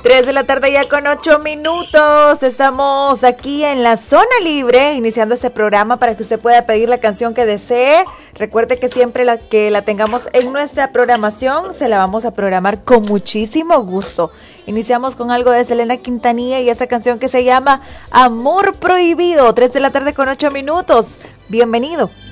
3 de la tarde ya con 8 minutos. Estamos aquí en la zona libre, iniciando este programa para que usted pueda pedir la canción que desee. Recuerde que siempre que la tengamos en nuestra programación, se la vamos a programar con muchísimo gusto. Iniciamos con algo de Selena Quintanilla y esa canción que se llama Amor Prohibido. 3 de la tarde con 8 minutos. Bienvenido